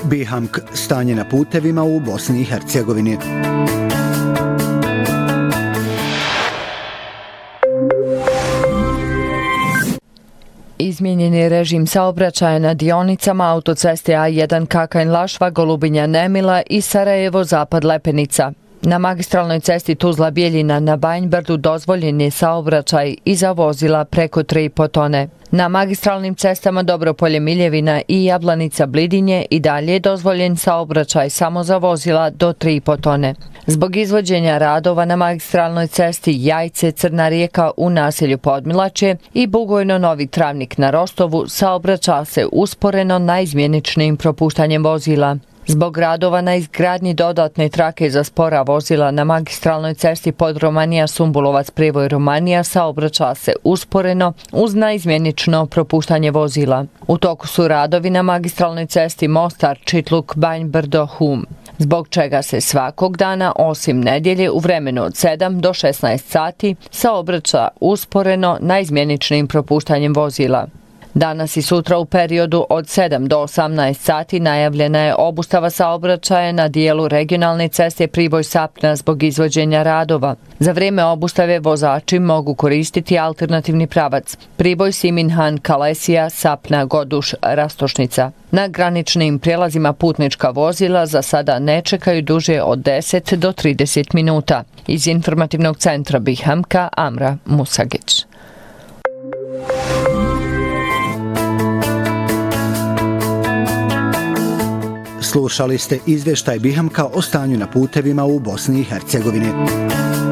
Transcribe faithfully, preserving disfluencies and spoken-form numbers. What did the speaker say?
Bihamk, stanje na putevima u Bosni i Hercegovini. Izmijenjen je režim saobraćaja na dionicama autoceste A jedan Kakanj-Lašva, Golubinja-Nemila i Sarajevo-Zapad-Lepenica. Na magistralnoj cesti Tuzla-Bjeljina na Banjbrdu dozvoljen je saobraćaj i za vozila preko tri i po tone. Na magistralnim cestama Dobropolje-Miljevina i Jablanica-Blidinje i dalje je dozvoljen saobraćaj samo za vozila do tri i po tone. Zbog izvođenja radova na magistralnoj cesti Jajce-Crna Rijeka u naselju Podmilačje i Bugojno-Novi Travnik na Rostovu saobraća se usporeno naizmjeničnim propuštanjem vozila. Zbog radova na izgradnji dodatne trake za spora vozila na magistralnoj cesti Podromanija-Sumbulovac-Privoj-Romanija saobraća se usporeno uz naizmjenično propuštanje vozila. U toku su radovi na magistralnoj cesti Mostar-Čitluk-Banjbrdo-Hum, zbog čega se svakog dana, osim nedjelje, u vremenu od sedam do šesnaest sati saobraća usporeno naizmjeničnim propuštanjem vozila. Danas i sutra u periodu od sedam do osamnaest sati najavljena je obustava saobraćaja na dijelu regionalne ceste Priboj-Sapna zbog izvođenja radova. Za vrijeme obustave vozači mogu koristiti alternativni pravac Priboj-Siminhan-Kalesija, Sapna-Goduš-Rastošnica. Na graničnim prijelazima putnička vozila za sada ne čekaju duže od deset do trideset minuta. Iz informativnog centra Bihamka, Amra Musagić. Slušali ste izvještaj Bihamka o stanju na putevima u Bosni i Hercegovini.